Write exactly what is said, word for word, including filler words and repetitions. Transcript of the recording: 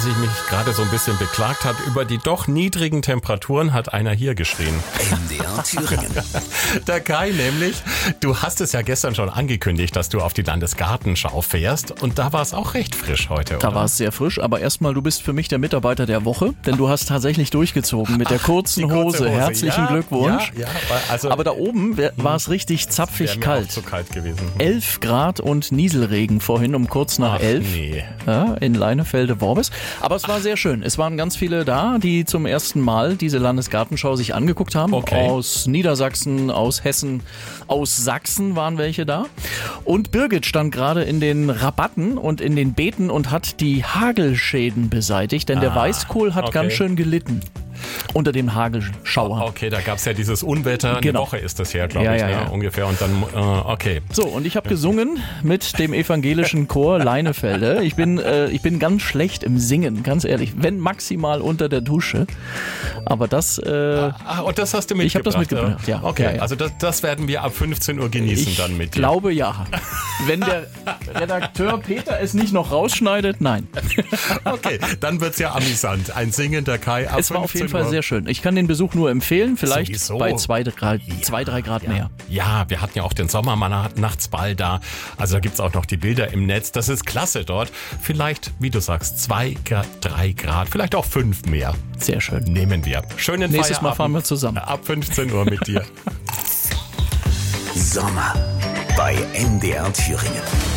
Als ich mich gerade so ein bisschen beklagt habe über die doch niedrigen Temperaturen, hat einer hier geschrien. M D R Thüringen. Der Kai nämlich, du hast es ja gestern schon angekündigt, dass du auf die Landesgartenschau fährst und da war es auch recht frisch heute, Da oder? war es sehr frisch, aber erstmal, du bist für mich der Mitarbeiter der Woche, denn du hast tatsächlich durchgezogen mit der kurzen Die kurze Hose. Hose. Herzlichen Ja, Glückwunsch. Ja, ja, also Aber da oben wär, war es richtig wäre zapfig mir kalt. auch zu kalt gewesen. elf Grad und Nieselregen vorhin um kurz nach Ach, elf nee. ja, in Leinefelde-Worbis. Aber es war sehr schön. Es waren ganz viele da, die zum ersten Mal diese Landesgartenschau sich angeguckt haben. Okay. Aus Niedersachsen, aus Hessen, aus Sachsen waren welche da. Und Birgit stand gerade in den Rabatten und in den Beeten und hat die Hagelschäden beseitigt, denn der Ah, Weißkohl hat okay. ganz schön gelitten unter dem Hagelschauer. Okay, da gab es ja dieses Unwetter, eine Genau. Woche ist das her, glaube Ja, ich, ja, ne? ja. ungefähr. Und dann, äh, okay. So, und ich habe gesungen mit dem evangelischen Chor Leinefelde. Ich bin, äh, ich bin ganz schlecht im Singen, ganz ehrlich. Wenn maximal unter der Dusche. Aber das, äh, Ah, und das hast du Ich hab mitgebracht? das mitgebracht, ja. Okay, Ja, ja. also das, das werden wir ab fünfzehn Uhr genießen ich dann mit dir. glaube ja. Wenn der Redakteur Peter es nicht noch rausschneidet, nein. Okay, dann wird's ja amüsant. Ein singender Kai ab Es war auf jeden fünfzehn Fall Uhr. sehr schön. Ich kann den Besuch nur empfehlen, vielleicht Sowieso. bei zwei, drei, zwei, drei Grad mehr. Ja, wir hatten ja auch den Sommermannachtsball da. Also da gibt's auch noch die Bilder im Netz. Das ist klasse dort. Vielleicht, wie du sagst, zwei, drei Grad, vielleicht auch fünf mehr. Sehr schön. Nehmen wir. Schönen Nächstes Mal Feierabend. fahren wir zusammen. Ab fünfzehn Uhr mit dir. Sommer bei M D R Thüringen.